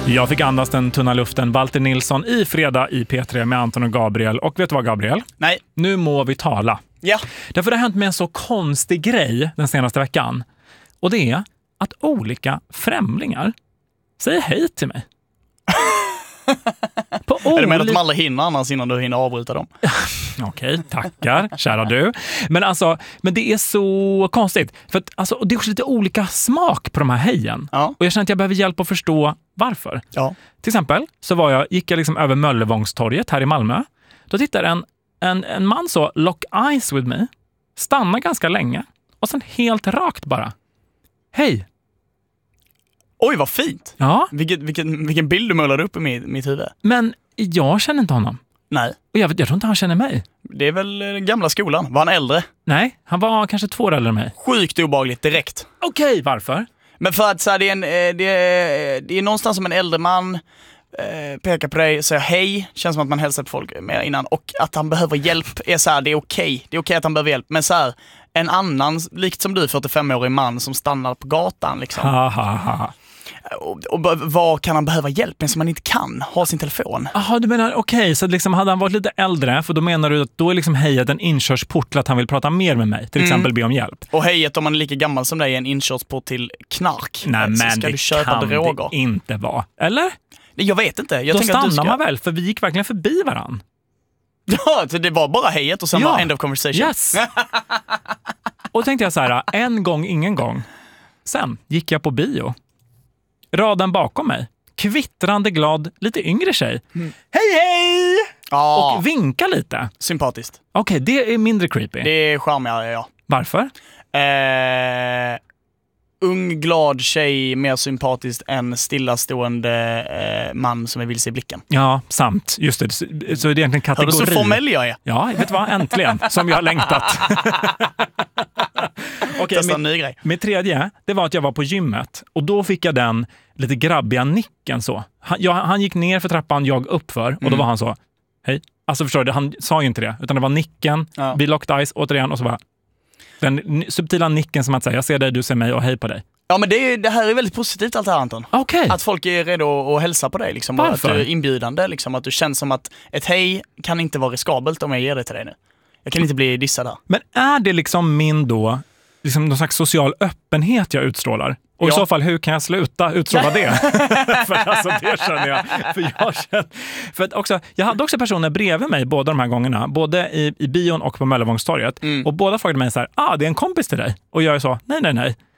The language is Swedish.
Jag fick andas den tunna luften. Walter Nilsson i fredag i P3 med Anton och Gabriel. Och vet du vad, Gabriel? Nej. Nu må vi tala. Ja. Därför det har hänt med en så konstig grej den senaste veckan. Och det är att olika främlingar säger hej till mig. Är det med att de aldrig hinner annars innan du hinner avbryta dem? Okej, tackar, kära du. Men det är så konstigt. För att, alltså, det är också lite olika smak på de här hejen. Ja. Och jag känner att jag behöver hjälp att förstå varför. Ja. Till exempel så gick jag liksom över Möllevångstorget här i Malmö. Då tittar en man så, lock eyes with me, stannar ganska länge och sen helt rakt bara. Hej! Oj, vad fint! Ja. Vilken bild du målade upp i mitt huvud. Men jag känner inte honom. Nej. Och jag tror inte han känner mig. Det är väl den gamla skolan. Var han äldre? Nej, han var kanske 2 år äldre än mig. Sjukt obehagligt direkt. Okej, varför? Men för att så här, det är någonstans som en äldre man pekar på dig och säger hej, känns som att man hälsar på folk mer innan, och att han behöver hjälp är så här, det är okej. Det är okej att han behöver hjälp, men så här, en annan, likt som du, 45-årig man som stannar på gatan liksom. Och vad kan han behöva hjälp med som man inte kan ha sin telefon? Jaha, du menar okej, så liksom hade han varit lite äldre, för då menar du att då är liksom hejet en inkörsport till att han vill prata mer med mig, till exempel be om hjälp. Och hejet, om man är lika gammal som dig, är en inkörsport till knark. Nej, men ska du köpa droger? Det inte vara. Eller? Jag vet inte. Då stannar man väl, för vi gick verkligen förbi varann. Ja, så det var bara hejet och sen var end of conversation. Yes. Och då tänkte jag så här, en gång, ingen gång. Sen gick jag på bio. Raden bakom mig. Kvittrande glad, lite yngre tjej. Hej, hej! Och vinka lite. Sympatiskt. Okej, det är mindre creepy. Det är charmigare, ja. Varför? Ung, glad tjej, mer sympatiskt än stillastående man som är vilse i blicken. Ja, sant. Just det. Så är det egentligen kategori. Hör du så formell jag är? Ja, vet du vad? Äntligen. Som jag har längtat. Okej, min tredje, det var att jag var på gymmet. Och då fick jag den lite grabbiga nicken så. Han gick ner för trappan, jag uppför. Och då var han så, hej. Alltså förstår du, han sa ju inte det. Utan det var nicken, vi locked eyes återigen och så bara den subtila nicken som att säga, jag ser dig, du ser mig och hej på dig. Ja, men det här är väldigt positivt allt det här, Anton. Okay. Att folk är redo att hälsa på dig. Liksom, och att du är inbjudande. Liksom, att du känns som att ett hej kan inte vara riskabelt om jag ger det till dig nu. Jag kan inte bli dissad där. Men är det liksom min då, liksom någon slags social öppenhet jag utstrålar? Och i så fall, hur kan jag sluta utstråla det? För alltså, det känner jag. För att också, jag hade också personer bredvid mig båda de här gångerna. Både i bion och på Möllevångstorget. Och båda frågade mig så här, det är en kompis till dig. Och jag är så, nej.